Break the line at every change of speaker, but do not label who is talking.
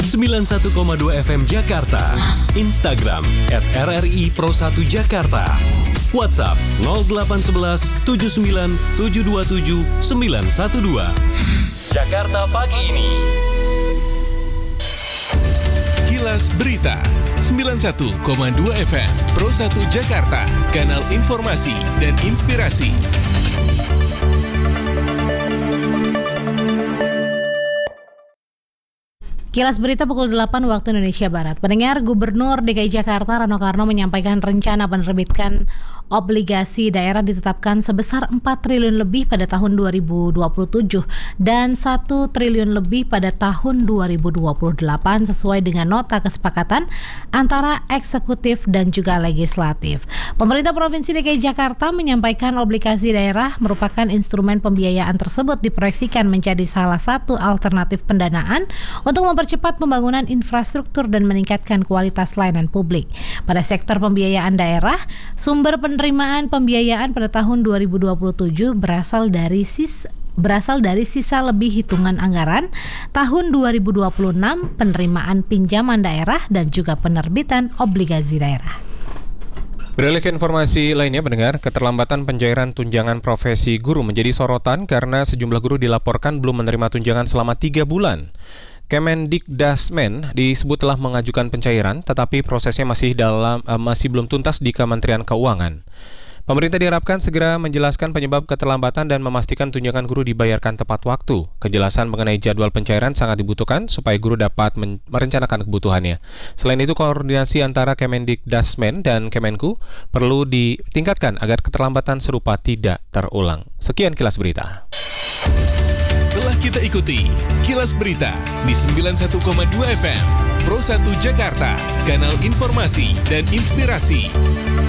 91,2 FM Jakarta. Instagram @RRI Pro 1 Jakarta. WhatsApp 0811 79 727 912. Jakarta pagi ini.
Kilas Berita 91,2 FM Pro 1 Jakarta, kanal informasi dan inspirasi.
Kilas Berita pukul 8 waktu Indonesia Barat. Pendengar, Gubernur DKI Jakarta Rano Karno menyampaikan rencana penerbitkan obligasi daerah ditetapkan sebesar 4 triliun lebih pada tahun 2027 dan 1 triliun lebih pada tahun 2028 sesuai dengan nota kesepakatan antara eksekutif dan juga legislatif. Pemerintah Provinsi DKI Jakarta menyampaikan obligasi daerah merupakan instrumen pembiayaan tersebut diproyeksikan menjadi salah satu alternatif pendanaan untuk mempercepat pembangunan infrastruktur dan meningkatkan kualitas layanan publik. Pada sektor pembiayaan daerah, sumber penerimaan pembiayaan pada tahun 2027 berasal dari sisa lebih hitungan anggaran tahun 2026, penerimaan pinjaman daerah dan juga penerbitan obligasi daerah.
Beralih ke informasi lainnya, pendengar, keterlambatan pencairan tunjangan profesi guru menjadi sorotan karena sejumlah guru dilaporkan belum menerima tunjangan selama 3 bulan. Kemendikdasmen disebut telah mengajukan pencairan, tetapi prosesnya masih belum tuntas di Kementerian Keuangan. Pemerintah diharapkan segera menjelaskan penyebab keterlambatan dan memastikan tunjangan guru dibayarkan tepat waktu. Kejelasan mengenai jadwal pencairan sangat dibutuhkan supaya guru dapat merencanakan kebutuhannya. Selain itu, koordinasi antara Kemendikdasmen dan Kemenku perlu ditingkatkan agar keterlambatan serupa tidak terulang. Sekian Kilas Berita.
Telah kita ikuti Kilas Berita di 91,2 FM Pro 1 Jakarta, kanal informasi dan inspirasi.